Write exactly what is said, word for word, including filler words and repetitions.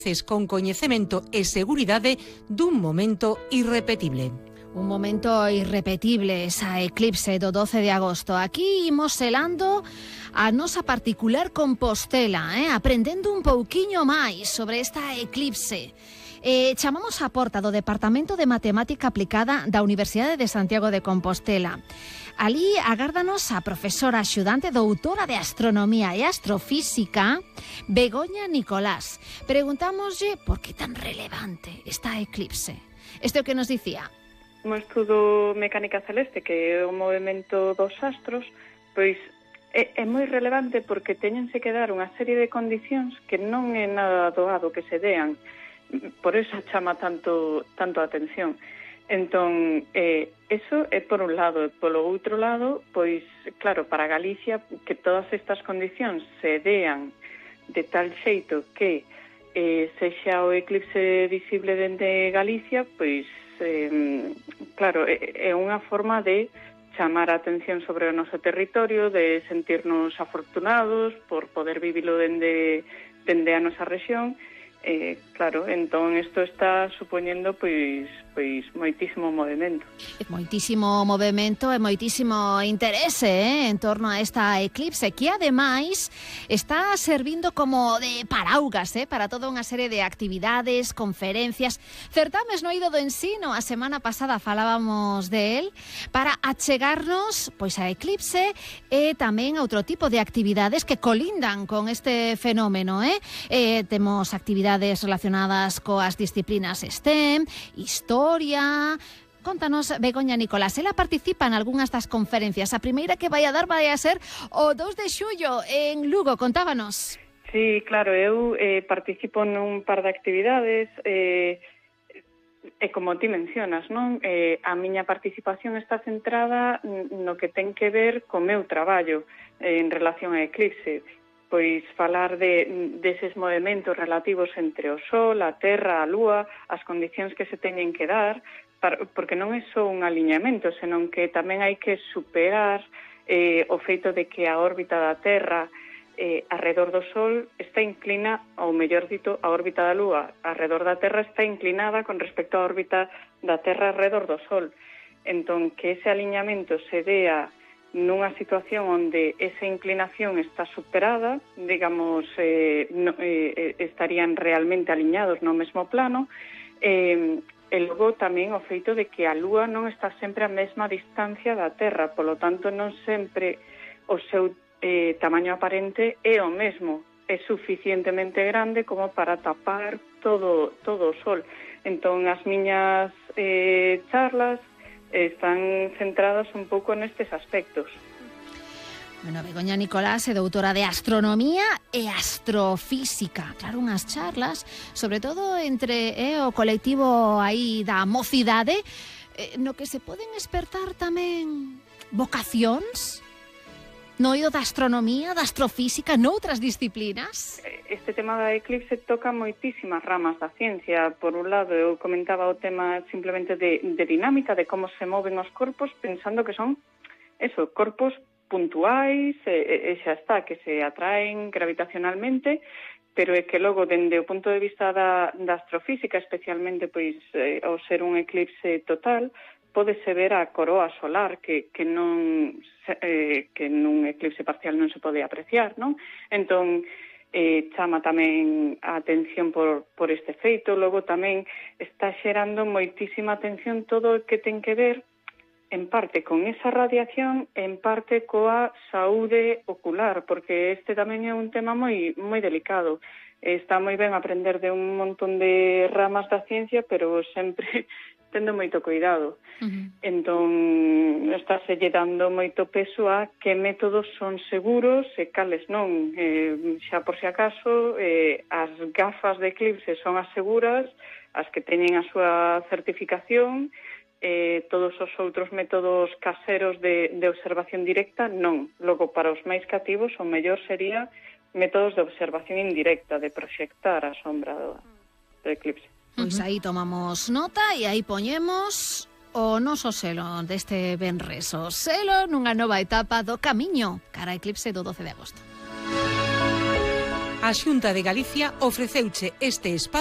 con coñecemento e seguridade dun momento irrepetible. Un momento irrepetible, esa eclipse do doce de agosto. Aquí imos selando a nosa particular Compostela, eh? aprendendo un pouquiño máis sobre esta eclipse. Eh, chamamos a porta do Departamento de Matemática Aplicada da Universidade de Santiago de Compostela. Alí agárdanos a profesora axudante doutora de Astronomía e Astrofísica, Begoña Nicolás. Preguntámoslle por que tan relevante esta eclipse. Este é o que nos dicía. Un estudo mecánica celeste, que é o movimento dos astros, pois é, é moi relevante porque teñense que dar unha serie de condicións que non é nada doado que se dean. Por eso chama tanto tanto a atención. Entón, eh, eso é por un lado. Polo outro lado, pois, claro, para Galicia, que todas estas condicións se dean de tal xeito que eh, sexa o eclipse visible dende Galicia, pois, eh, claro, é, é unha forma de chamar a atención sobre o noso territorio, de sentirnos afortunados por poder vivilo dende, dende a nosa rexión. Eh, claro, entón isto está supoñendo pois pois moitísimo movimento. Moitísimo movimento e moitísimo interese eh, en torno a esta eclipse que ademais está servindo como de paraugas eh, para toda unha serie de actividades, conferencias, certames no eido do ensino. A semana pasada falábamos de él para achegarnos pois a eclipse e tamén a outro tipo de actividades que colindan con este fenómeno. Eh? Eh, temos actividades relacionadas coas disciplinas STEM, historia. Contanos, Begoña Nicolás, ela participa en algunhas das conferencias. A primeira que vai a dar vai a ser o dos de xullo en Lugo, contábanos. Sí, claro, eu eh, participo nun par de actividades eh, e como ti mencionas, non? Eh, a miña participación está centrada no que ten que ver co meu traballo eh, en relación a eclipse. Pois falar de deses movimentos relativos entre o Sol, a Terra, a Lúa, as condicións que se teñen que dar, para, porque non é só un aliñamento, senón que tamén hai que superar eh, o feito de que a órbita da Terra eh, arredor do Sol está inclina, ou mellor dito, a órbita da Lúa arredor da Terra está inclinada con respecto á órbita da Terra arredor do Sol. Entón, que ese aliñamento se dea nunha situación onde esa inclinación está superada, digamos, eh, no, eh, estarían realmente aliñados no mesmo plano, eh, e logo tamén o feito de que a Lúa non está sempre a mesma distancia da Terra, polo tanto non sempre o seu eh, tamaño aparente é o mesmo, é suficientemente grande como para tapar todo, todo o Sol. Entón, as miñas eh, charlas están centradas un pouco nestes aspectos. Bueno, Begoña Nicolás é doutora de Astronomía e Astrofísica. Claro, unhas charlas, sobre todo entre eh, o colectivo aí da mocidade, eh, no que se poden espertar tamén vocacións no eido da astronomía, da astrofísica, noutras disciplinas. Este tema da eclipse toca moitísimas ramas da ciencia. Por un lado, eu comentaba o tema simplemente de, de dinámica, de como se moven os corpos, pensando que son, eso, corpos puntuais, e, e xa está, que se atraen gravitacionalmente, pero é que logo, dende o punto de vista da, da astrofísica, especialmente, pois, eh, ao ser un eclipse total, pódese ver a coroa solar que, que non eh, que nun eclipse parcial non se pode apreciar, non? Entón, eh, chama tamén a atención por, por este feito. Logo tamén está xerando moitísima atención todo o que ten que ver en parte con esa radiación e en parte coa saúde ocular, porque este tamén é un tema moi moi delicado. Está moi ben aprender de un montón de ramas da ciencia, pero sempre tendo moito cuidado. Uh-huh. Entón, está se lle dando moito peso a que métodos son seguros e cales non. Eh, xa por si acaso, eh, as gafas de eclipse son as seguras, as que teñen a súa certificación, eh, todos os outros métodos caseros de, de observación directa, non. Logo, para os máis cativos, o mellor sería métodos de observación indirecta, de proxectar a sombra do, do eclipse. Pois aí tomamos nota e aí poñemos o noso selo deste venres, o selo nunha nova etapa do camiño cara a eclipse do doce de agosto. A Xunta de Galicia ofreceuche este espacio